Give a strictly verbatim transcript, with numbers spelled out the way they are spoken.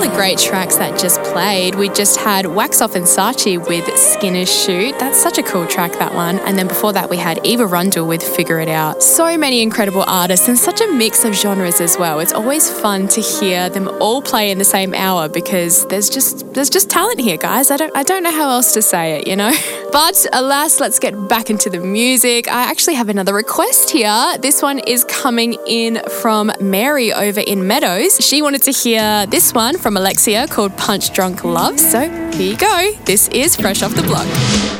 couple of great tracks that just played. We just had Wax Off and Saatchi with Skinner's Shoot. That's such a cool track, that one. And then before that, we had Eva Rundle with Figure It Out. So many incredible artists and such a mix of genres as well. It's always fun to hear them all play in the same hour because there's just there's just talent here, guys. I don't I don't know how else to say it, you know. But alas, let's get back into the music. I actually have another request here. This one is coming in from Mary over in Meadows. She wanted to hear this one from Alexia called Punch Drunk Love. So here you go. This is Fresh Off the Block.